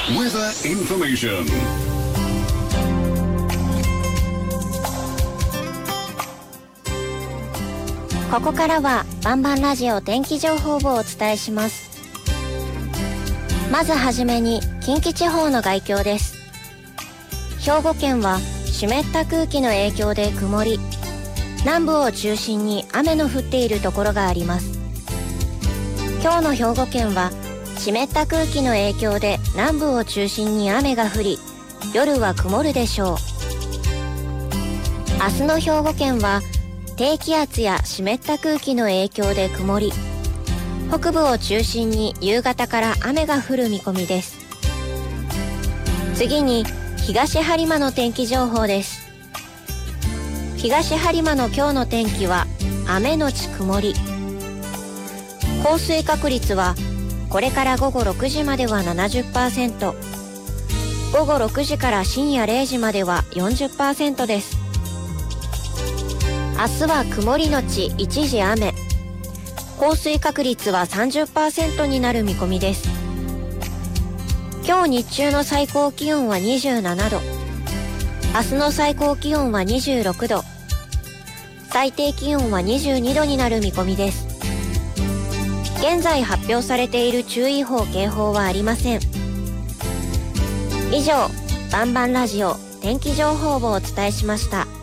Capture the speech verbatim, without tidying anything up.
Weather information. ここからはバンバンラジオ天気情報をお伝えします。まずはじめに近畿地方の概況です。兵庫県は湿った空気の影響で曇り、南部を中心に雨の降っているところがあります。今日の兵庫県は湿った空気の影響で南部を中心に雨が降り、夜は曇るでしょう。明日の兵庫県は低気圧や湿った空気の影響で曇り、北部を中心に夕方から雨が降る見込みです。次に東播磨の天気情報です。東播磨の今日の天気は雨のち曇り。降水確率はこれから午後ろくじまでは ななじゅっパーセント、午後ろくじから深夜れいじまでは よんじゅっパーセント です。明日は曇りのち一時雨、降水確率は さんじゅっパーセント になる見込みです。今日日中の最高気温はにじゅうななど、明日の最高気温はにじゅうろくど、最低気温はにじゅうにどになる見込みです。現在発表されている注意報・警報はありません。以上、バンバンラジオ天気情報をお伝えしました。